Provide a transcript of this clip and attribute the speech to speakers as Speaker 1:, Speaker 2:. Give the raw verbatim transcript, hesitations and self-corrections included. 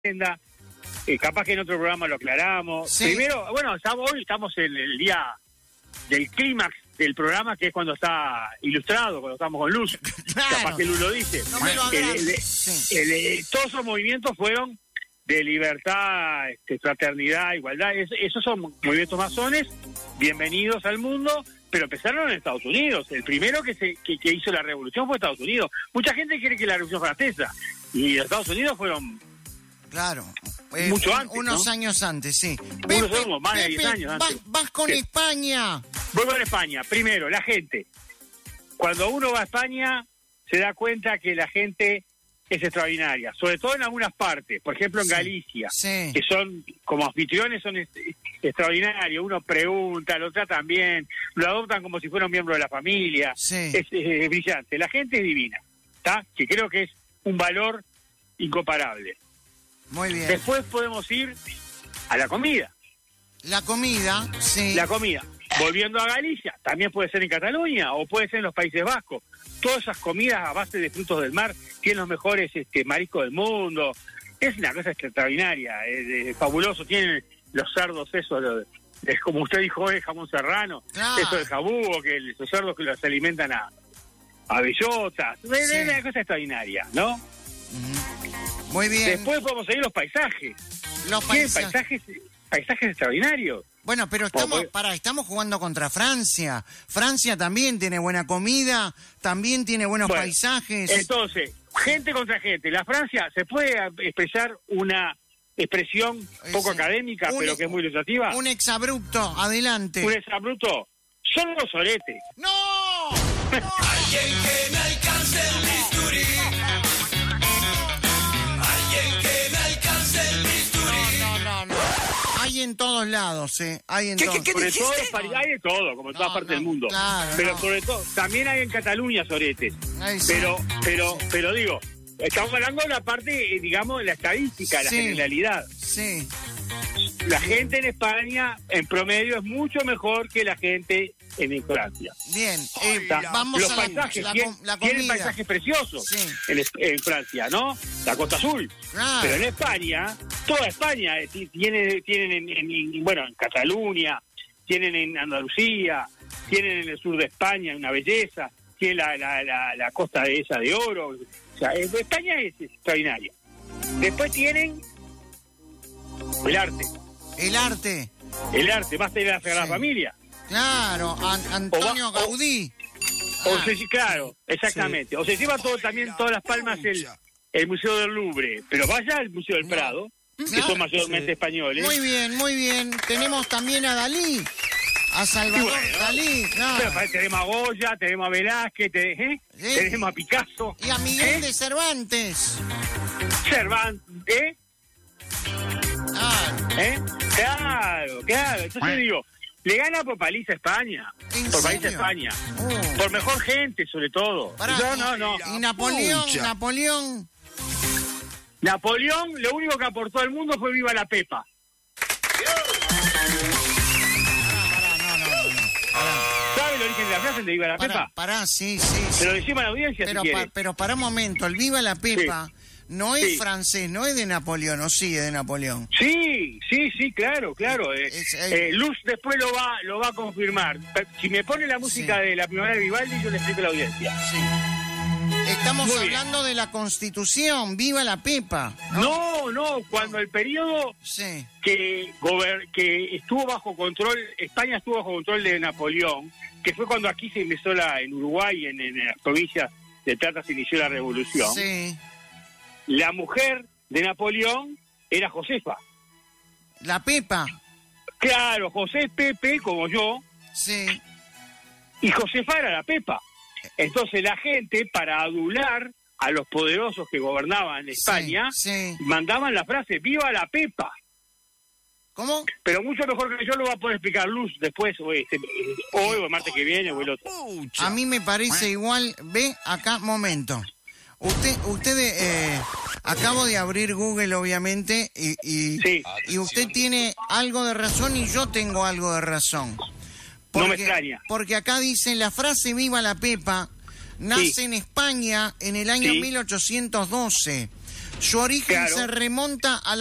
Speaker 1: agenda. Eh, capaz que en otro programa lo aclaramos.
Speaker 2: Sí.
Speaker 1: Primero, bueno, estamos, hoy estamos en el día del clímax del programa, que es cuando está ilustrado, cuando estamos con Luz.
Speaker 2: Claro.
Speaker 1: Capaz que Luz lo dice.
Speaker 2: No me lo
Speaker 1: El-
Speaker 2: hagas.
Speaker 1: el-
Speaker 2: Sí.
Speaker 1: el- el- todos esos movimientos fueron de libertad, este, fraternidad, igualdad. Es- esos son movimientos masones, bienvenidos al mundo, pero empezaron en Estados Unidos. El primero que, se, que, que hizo la revolución fue Estados Unidos. Mucha gente cree que la revolución francesa, y los Estados Unidos fueron
Speaker 2: Claro.
Speaker 1: Mucho
Speaker 2: un-
Speaker 1: antes,
Speaker 2: Unos
Speaker 1: ¿no?
Speaker 2: años antes, sí.
Speaker 1: Unos años, más de diez años
Speaker 2: vas,
Speaker 1: antes.
Speaker 2: vas con
Speaker 1: Sí.
Speaker 2: España.
Speaker 1: Vuelvo a España. Primero, la gente. Cuando uno va a España, se da cuenta que la gente es extraordinaria, sobre todo en algunas partes. Por ejemplo, en
Speaker 2: Sí.
Speaker 1: Galicia,
Speaker 2: Sí.
Speaker 1: que son, como anfitriones, son est- extraordinarios. Uno pregunta, lo tratan bien, lo adoptan como si fuera un miembro de la familia.
Speaker 2: Sí.
Speaker 1: Es, es brillante. La gente es divina, ¿está? Que creo que es un valor incomparable.
Speaker 2: Muy bien.
Speaker 1: Después podemos ir a la comida.
Speaker 2: La comida, sí.
Speaker 1: La comida. Volviendo a Galicia, también puede ser en Cataluña o puede ser en los Países Vascos. Todas esas comidas a base de frutos del mar tienen los mejores este, mariscos del mundo. Es una cosa extraordinaria, es, es fabuloso. Tienen los cerdos esos, los- es como usted dijo, el jamón serrano,
Speaker 2: Claro.
Speaker 1: eso de jabugo, que esos cerdos que los alimentan a, a bellotas. Es
Speaker 2: Sí.
Speaker 1: una cosa extraordinaria, ¿no?
Speaker 2: Ujú. Muy bien.
Speaker 1: Después podemos seguir los paisajes.
Speaker 2: Los
Speaker 1: Tienen
Speaker 2: paisajes.
Speaker 1: paisajes, paisajes extraordinarios.
Speaker 2: Bueno, pero estamos,
Speaker 1: pues-
Speaker 2: para, estamos jugando contra Francia. Francia también tiene buena comida, también tiene buenos
Speaker 1: Bueno,
Speaker 2: paisajes.
Speaker 1: Entonces, gente contra gente. La Francia, ¿se puede expresar una expresión poco
Speaker 2: Sí.
Speaker 1: académica,
Speaker 2: Un-
Speaker 1: pero que es muy ilustrativa?
Speaker 2: Un exabrupto, adelante.
Speaker 1: Un exabruto. Son los soretes.
Speaker 2: ¡No!
Speaker 3: Alguien que me alcance el bisturí. Alguien que me alcance el bisturí.
Speaker 2: No, no, no. Hay en todos lados, ¿eh? Hay en
Speaker 3: ¿Qué-
Speaker 2: todos.
Speaker 3: qué- qué
Speaker 1: Sobre todo,
Speaker 3: dijiste?
Speaker 1: pari- hay de todo, como en todas
Speaker 2: No,
Speaker 1: partes
Speaker 2: no,
Speaker 1: del mundo.
Speaker 2: claro,
Speaker 1: pero
Speaker 2: no.
Speaker 1: sobre todo, también hay en Cataluña soretes.
Speaker 2: Ay, sí.
Speaker 1: Pero, pero, pero digo, estamos hablando de la parte, eh, digamos, de la estadística, la
Speaker 2: Sí.
Speaker 1: generalidad.
Speaker 2: Sí.
Speaker 1: La gente en España, en promedio, es mucho mejor que la gente en Francia.
Speaker 2: Bien, eh,
Speaker 1: Está.
Speaker 2: vamos
Speaker 1: Los
Speaker 2: a la,
Speaker 1: paisajes,
Speaker 2: la,
Speaker 1: tienen,
Speaker 2: com- la
Speaker 1: tienen
Speaker 2: comida.
Speaker 1: paisajes preciosos
Speaker 2: Sí.
Speaker 1: en, es- en Francia, ¿no? La Costa Azul.
Speaker 2: Claro.
Speaker 1: Pero en España, toda España eh, ti- tiene, tienen, en, en- en- bueno, en Cataluña, tienen en Andalucía, tienen en el sur de España una belleza, tienen la, la, la, la costa de esa de oro. O sea, eh, España es extraordinaria. Después tienen el arte.
Speaker 2: El arte.
Speaker 1: El arte, basta ir a la Sagrada
Speaker 2: Sí.
Speaker 1: Familia.
Speaker 2: Claro, An- Antonio
Speaker 1: O va- o-
Speaker 2: Gaudí.
Speaker 1: O
Speaker 2: Ah,
Speaker 1: se, claro, exactamente. O se lleva todo también todas las palmas el, el Museo del Louvre, pero vaya al Museo del Prado, que
Speaker 2: Claro.
Speaker 1: son mayormente españoles.
Speaker 2: Muy bien, muy bien. Tenemos también a Dalí. A Salvador
Speaker 1: Y bueno,
Speaker 2: Dalí. claro.
Speaker 1: Pero, pa- tenemos a Goya, tenemos a Velázquez, te- ¿eh?
Speaker 2: Sí.
Speaker 1: tenemos a Picasso,
Speaker 2: Y a Miguel
Speaker 1: ¿eh?
Speaker 2: de Cervantes.
Speaker 1: Cervantes, ¿eh?
Speaker 2: Ah,
Speaker 1: ¿eh? Claro, claro. Entonces digo, le gana por paliza a España,
Speaker 2: ¿en
Speaker 1: por paliza a
Speaker 2: serio?
Speaker 1: España,
Speaker 2: Oh.
Speaker 1: por mejor gente sobre todo.
Speaker 2: Pará,
Speaker 1: no, no, no.
Speaker 2: Y Napoleón,
Speaker 3: pucha.
Speaker 2: Napoleón.
Speaker 1: Napoleón, lo único que aportó al mundo fue Viva la Pepa.
Speaker 2: Pará, no, no, no, no.
Speaker 1: ¿Sabe el origen de la frase de Viva la
Speaker 2: Pará,
Speaker 1: Pepa?
Speaker 2: pará, sí, sí, sí.
Speaker 1: Se lo decimos a la audiencia
Speaker 2: Pero,
Speaker 1: si quiere.
Speaker 2: pa- pero para un momento, el Viva la Pepa no es
Speaker 1: Sí.
Speaker 2: francés, no es de Napoleón, o sí es de Napoleón.
Speaker 1: Sí, sí, sí, claro, claro. Eh,
Speaker 2: Es- eh,
Speaker 1: eh, Luz después lo va lo va a confirmar. Pe- Si me pone la música
Speaker 2: Sí.
Speaker 1: de la primavera de Vivaldi, yo le explico a la audiencia.
Speaker 2: Sí. Estamos
Speaker 1: Muy bien.
Speaker 2: hablando de la Constitución, Viva la Pepa.
Speaker 1: No, no, cuando el periodo
Speaker 2: Sí,
Speaker 1: que, gober- que estuvo bajo control, España estuvo bajo control de Napoleón, que fue cuando aquí se empezó la, en Uruguay, en, en las provincias de Plata se inició la revolución.
Speaker 2: sí.
Speaker 1: La mujer de Napoleón era Josefa.
Speaker 2: La Pepa,
Speaker 1: Claro, José Pepe, como yo,
Speaker 2: sí.
Speaker 1: y Josefa era la Pepa. Entonces la gente, para adular a los poderosos que gobernaban España,
Speaker 2: Sí, sí.
Speaker 1: mandaban la frase, ¡viva la Pepa!
Speaker 2: ¿Cómo?
Speaker 1: Pero mucho mejor que yo lo va a poder explicar Luz después, o este, hoy o el martes que viene, o el otro.
Speaker 3: Pucha.
Speaker 2: A mí me parece igual, ve acá, momento. Usted, usted, eh, acabo de abrir Google, obviamente, y, y,
Speaker 1: Sí.
Speaker 2: y usted tiene algo de razón y yo tengo algo de razón.
Speaker 1: No me extraña.
Speaker 2: Porque acá dice, la frase Viva la Pepa nace
Speaker 1: Sí.
Speaker 2: en España en el año
Speaker 1: Sí.
Speaker 2: mil ochocientos doce. Su origen
Speaker 1: Claro.
Speaker 2: se remonta a